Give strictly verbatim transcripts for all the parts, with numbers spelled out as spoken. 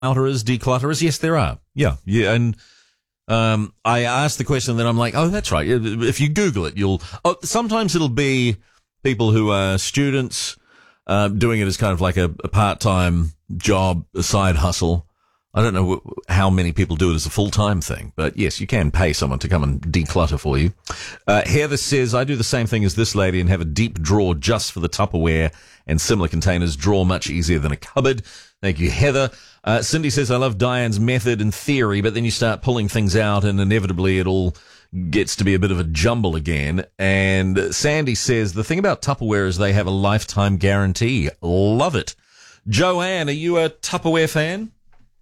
clutterers, declutterers? Yes, there are. Yeah, yeah, and um, I asked the question, and then I'm like, oh, that's right. If you Google it, you'll. Oh, sometimes it'll be people who are students uh, doing it as kind of like a, a part-time job, a side hustle. I don't know how many people do it as a full-time thing, but yes, you can pay someone to come and declutter for you. Uh, Heather says, I do the same thing as this lady and have a deep drawer just for the Tupperware and similar containers. Drawer much easier than a cupboard. Thank you, Heather. Uh, Cindy says, I love Diane's method in theory, but then you start pulling things out and inevitably it all gets to be a bit of a jumble again. And Sandy says, the thing about Tupperware is they have a lifetime guarantee. Love it. Joanne, are you a Tupperware fan?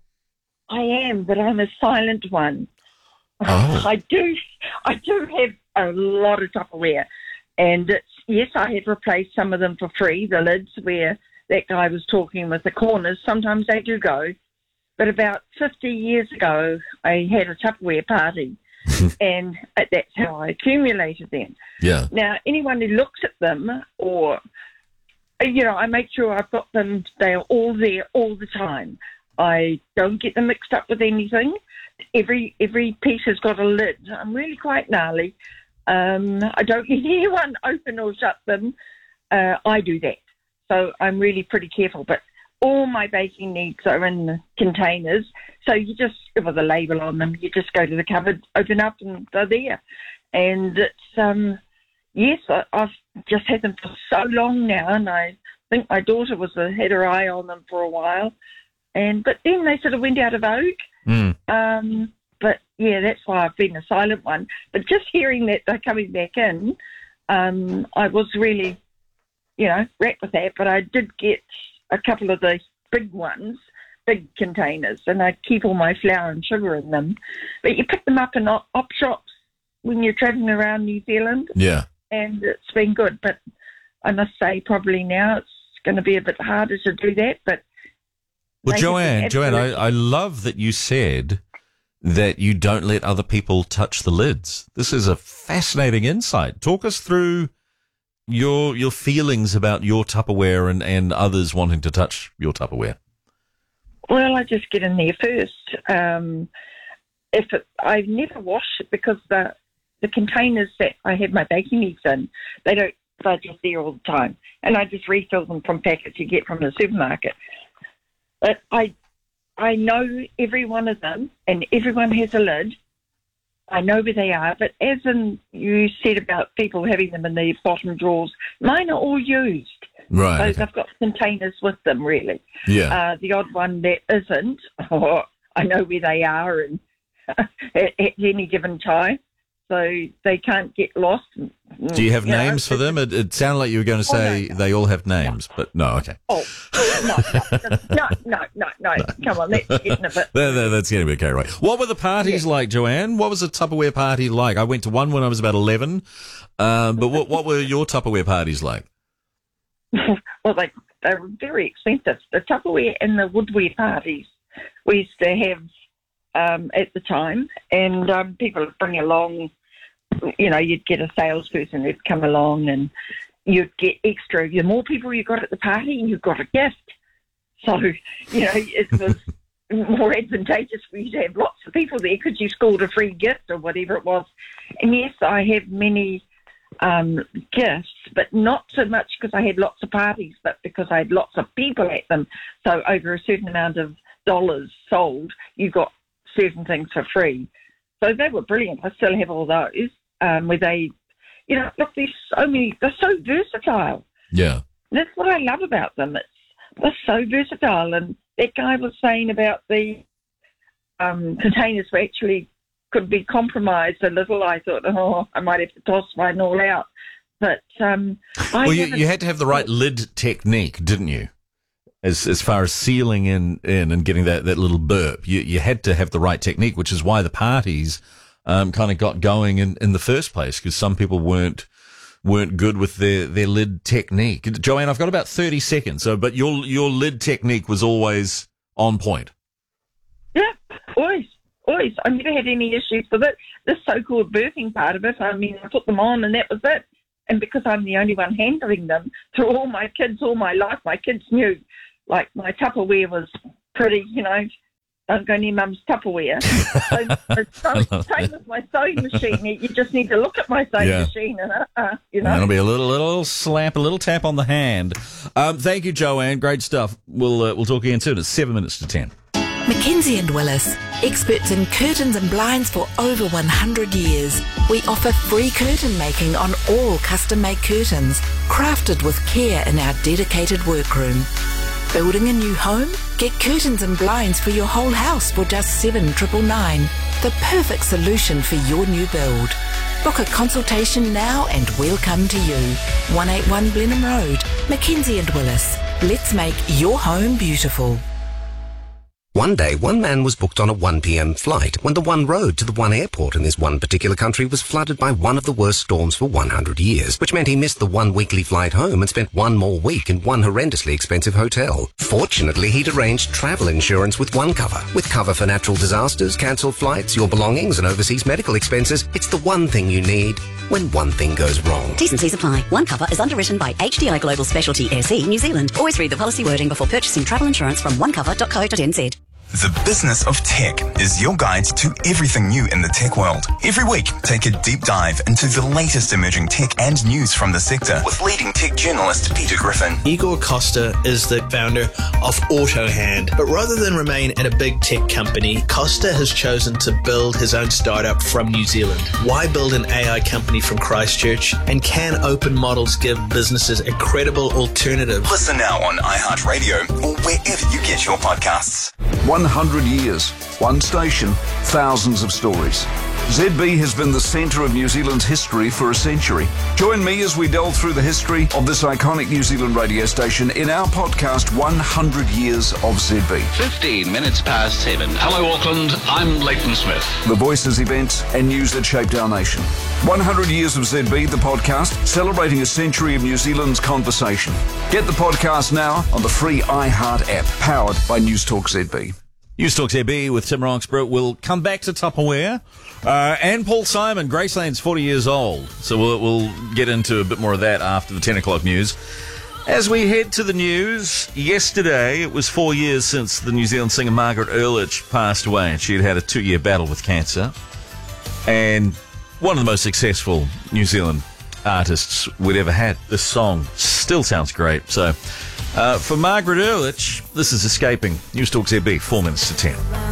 I am, but I'm a silent one. Oh. I do I do have a lot of Tupperware. And it's, yes, I have replaced some of them for free, the lids where that guy was talking with the corners. Sometimes they do go. But about fifty years ago, I had a Tupperware party, and that's how I accumulated them. Yeah. Now, anyone who looks at them or, you know, I make sure I've got them, they are all there all the time. I don't get them mixed up with anything. Every every piece has got a lid. I'm really quite gnarly. Um, I don't let anyone open or shut them. Uh, I do that. So I'm really pretty careful. But all my baking needs are in the containers. So you just, with a label on them, you just go to the cupboard, open up, and they're there. And it's, um, yes, I, I've just had them for so long now. And I think my daughter was uh, had her eye on them for a while. And but then they sort of went out of vogue. Mm. Um, but yeah, that's why I've been a silent one. But just hearing that they're coming back in, um, I was really, you know, wrapped with that. But I did get a couple of those big ones, big containers, and I keep all my flour and sugar in them. But you pick them up in op, op shops when you're travelling around New Zealand. Yeah. And it's been good. But I must say probably now it's going to be a bit harder to do that. But Well, Joanne, Joanne, I, I love that you said that you don't let other people touch the lids. This is a fascinating insight. Talk us through your your feelings about your Tupperware and, and others wanting to touch your Tupperware. Well, I just get in there first. Um, if it, I never wash it because the the containers that I have my baking needs in, they don't. They're just there all the time, and I just refill them from packets you get from the supermarket. But I, I know every one of them, and everyone has a lid. I know where they are, but as in you said about people having them in the bottom drawers, mine are all used. Right. So Okay. they've got containers with them, really. Yeah. Uh, the odd one that isn't, oh, I know where they are and at, at any given time. So they can't get lost. Do you have You know, names for them? It, it sounded like you were going to Oh, say no, no. they all have names, but no, okay. Oh, no, no, no, no, no, no. Come on, let's get in a bit. That, that, that's getting a bit carried away. What were the parties Yeah. like, Joanne? What was a Tupperware party like? I went to one when I was about eleven, um, but what, what were your Tupperware parties like? Well, they, they were very expensive. The Tupperware and the woodware parties we used to have um, at the time, and um, people would bring along, you know, you'd get a salesperson who'd come along and you'd get extra. The more people you got at the party, you got a gift. So, you know, it was more advantageous for you to have lots of people there because you scored a free gift or whatever it was. And yes, I have many um, gifts, but not so much because I had lots of parties, but because I had lots of people at them. So over a certain amount of dollars sold, you got certain things for free. So they were brilliant. I still have all those. Um, where they, you know, look, there's so many, they're so versatile. Yeah. That's what I love about them. It's they're so versatile. And that guy was saying about the um, containers were actually could be compromised a little. I thought, oh, I might have to toss mine all out. But um, I Well, you, haven't- you had to have the right lid technique, didn't you? As as far as sealing in, in and getting that, that little burp, you you had to have the right technique, which is why the parties um, kind of got going in, in the first place, because some people weren't weren't good with their, their lid technique. Joanne, I've got about thirty seconds, so but your your lid technique was always on point. Yeah, always, always. I never had any issues with it. The so-called birthing part of it, I mean, I put them on and that was it. And because I'm the only one handling them through all my kids, all my life, my kids knew, like, my Tupperware was pretty, you know, don't go near Mum's Tupperware. So it's so, same with my sewing machine. You just need to look at my sewing Yeah. machine, and uh, uh, you know. That'll be a little, little slap, a little tap on the hand. Um, thank you, Joanne. Great stuff. We'll uh, we'll talk again soon. It's seven minutes to ten. Mackenzie and Willis, experts in curtains and blinds for over one hundred years. We offer free curtain making on all custom-made curtains, crafted with care in our dedicated workroom. Building a new home? Get curtains and blinds for your whole house for just seven thousand nine hundred ninety-nine dollars. The perfect solution for your new build. Book a consultation now and we'll come to you. one eighty-one Blenheim Road, Mackenzie and Willis. Let's make your home beautiful. One day, one man was booked on a one p.m. flight when the one road to the one airport in this one particular country was flooded by one of the worst storms for one hundred years, which meant he missed the one weekly flight home and spent one more week in one horrendously expensive hotel. Fortunately, he'd arranged travel insurance with OneCover. With cover for natural disasters, cancelled flights, your belongings and overseas medical expenses, it's the one thing you need when one thing goes wrong. T's and C's apply. OneCover is underwritten by H D I Global Specialty A C New Zealand. Always read the policy wording before purchasing travel insurance from one cover dot co dot n z. The Business of Tech is your guide to everything new in the tech world. Every week, take a deep dive into the latest emerging tech and news from the sector with leading tech journalist Peter Griffin. Igor Costa is the founder of AutoHand, but rather than remain at a big tech company, Costa has chosen to build his own startup from New Zealand. Why build an A I company from Christchurch? And can open models give businesses a credible alternative? Listen now on iHeartRadio or wherever you get your podcasts. one hundred years, one station, thousands of stories. Z B has been the centre of New Zealand's history for a century. Join me as we delve through the history of this iconic New Zealand radio station in our podcast, one hundred years of Z B. fifteen minutes past seven. Hello, Auckland. I'm Leighton Smith. The voices, events and news that shaped our nation. one hundred years of Z B, the podcast, celebrating a century of New Zealand's conversation. Get the podcast now on the free iHeart app, powered by Newstalk Z B. Newstalk Z B with Tim Roxburgh. We'll come back to Tupperware. Uh, and Paul Simon, Graceland's forty years old. So we'll, we'll get into a bit more of that after the ten o'clock news. As we head to the news, yesterday it was four years since the New Zealand singer Margaret Ehrlich passed away. She had had a two-year battle with cancer. And one of the most successful New Zealand artists we'd ever had. This song still sounds great. So uh, for Margaret Ehrlich, this is Escaping. Newstalk Z B, four minutes to ten.